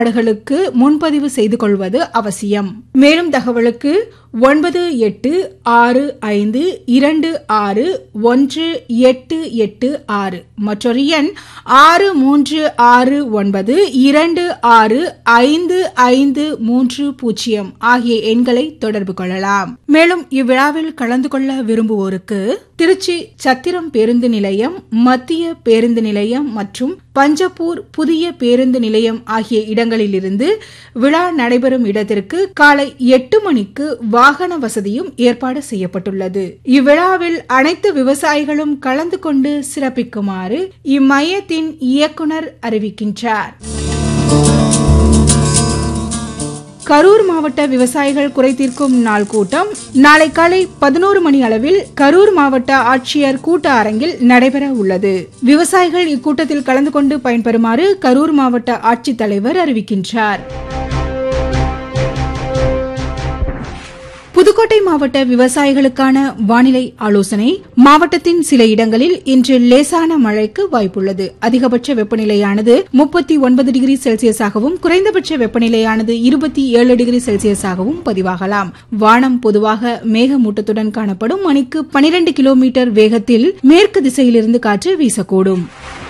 களுக்கு முன்பதிவு செய்து கொள்வது அவசியம். மேலும் தகவலுக்கு 9862261886 மற்றொரு எண் 6369265530 ஆகிய எண்களை தொடர்பு கொள்ளலாம். மேலும் இவ்விழாவில் கலந்து கொள்ள விரும்புவோருக்கு திருச்சி சத்திரம் பேருந்து நிலையம், மத்திய பேருந்து நிலையம் மற்றும் பஞ்சப்பூர் புதிய பேருந்து நிலையம் ஆகிய இடங்களிலிருந்து விழா நடைபெறும் இடத்திற்கு காலை 8 மணிக்கு வாகன வசதியும் ஏற்பாடு செய்யப்பட்டுள்ளது. இவ்விழாவில் அனைத்து விவசாயிகளும் கலந்து கொண்டு சிறப்பிக்குமாறு இம்மையத்தின் இயக்குனர் அறிவிக்கின்றார். கரூர் மாவட்ட விவசாயிகள் குறைதீர்க்கும் நாள் கூட்டம் நாளை காலை 11 மணி அளவில் கரூர் மாவட்ட ஆட்சியர் கூட்ட அரங்கில் நடைபெற உள்ளது. விவசாயிகள் இக்கூட்டத்தில் கலந்து கொண்டு பயன்பெறுமாறு கரூர் மாவட்ட ஆட்சித்தலைவர் அறிவிக்கின்றார். புதுக்கோட்டை மாவட்ட விவசாயிகளுக்கான வானிலை ஆலோசனை. மாவட்டத்தின் சில இடங்களில் இன்று லேசான மழைக்கு வாய்ப்புள்ளது. அதிகபட்ச வெப்பநிலையானது 39 டிகிரி செல்சியஸாகவும் குறைந்தபட்ச வெப்பநிலையானது 27 டிகிரி செல்சியஸாகவும் பதிவாகலாம். வானம் பொதுவாக மேகமூட்டத்துடன் காணப்படும். மணிக்கு 12 கிலோமீட்டர் வேகத்தில் மேற்கு திசையிலிருந்து காற்று வீசக்கூடும்.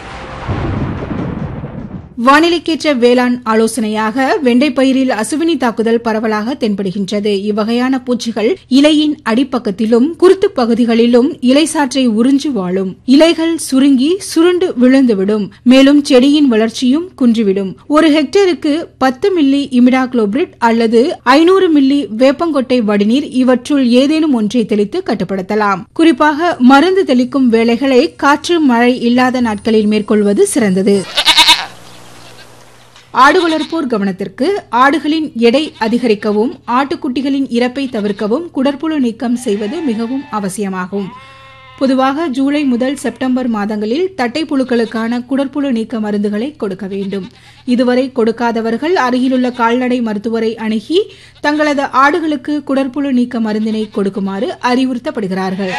வானிலைக்கேற்ற வேளாண் ஆலோசனையாக வெண்டை பயிரில் அசுவினி தாக்குதல் பரவலாக தென்படுகின்றது. இவ்வகையான பூச்சிகள் இலையின் அடிப்பக்கத்திலும் குருத்து பகுதிகளிலும் இலை சாற்றை உறிஞ்சு வாழும். இலைகள் சுருங்கி சுருண்டு விழுந்துவிடும். மேலும் செடியின் வளர்ச்சியும் குன்றிவிடும். ஒரு ஹெக்டேருக்கு 10 மில்லி இமிடாக்ளோபிரிட் அல்லது 500 மில்லி வேப்பங்கொட்டை வடிநீர் இவற்றுள் ஏதேனும் ஒன்றை தெளித்து கட்டுப்படுத்தலாம். குறிப்பாக மருந்து தெளிக்கும் வேலைகளை காற்று மழை இல்லாத நாட்களில் மேற்கொள்வது சிறந்தது. ஆடு வளர்ப்போர் கவனத்திற்கு. ஆடுகளின் எடை அதிகரிக்கவும் ஆட்டுக்குட்டிகளின் இறப்பை தவிர்க்கவும் குடற்புழு நீக்கம் செய்வது மிகவும் அவசியமாகும். பொதுவாக ஜூலை முதல் செப்டம்பர் மாதங்களில் தட்டைப்புழுக்களுக்கான குடற்புழு நீக்க மருந்துகளை கொடுக்க வேண்டும். இதுவரை கொடுக்காதவர்கள் அருகிலுள்ள கால்நடை மருத்துவரை அணுகி தங்களது ஆடுகளுக்கு குடற்புழு நீக்க மருந்தினை கொடுக்குமாறு அறிவுறுத்தப்படுகிறார்கள்.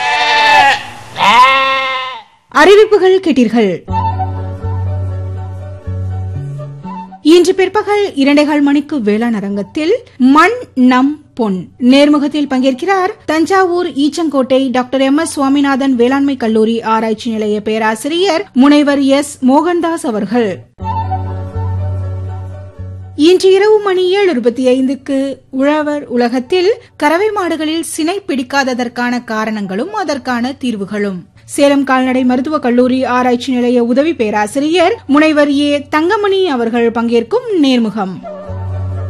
அறிவிப்புகள் கேட்டீர்கள். இன்று பிற்பகல் 2:15 மணிக்கு வேளாண் அரங்கத்தில் மண் நம் பொன் நேர்முகத்தில் பங்கேற்கிறார் தஞ்சாவூர் ஈச்சங்கோட்டை டாக்டர் MS சுவாமிநாதன் வேளாண்மை கல்லூரி ஆராய்ச்சி நிலைய பேராசிரியர் முனைவர் S மோகன்தாஸ் அவர்கள். இன்று இரவு மணி 7:25க்கு உழவர் உலகத்தில் கறவை மாடுகளில் சினை பிடிக்காததற்கான காரணங்களும் அதற்கான தீர்வுகளும் சேலம் கால்நடை மருத்துவக் கல்லூரி ஆராய்ச்சி நிலைய உதவி பேராசிரியர் முனைவர் A தங்கமணி அவர்கள் பங்கேற்கும் நேர்முகம்.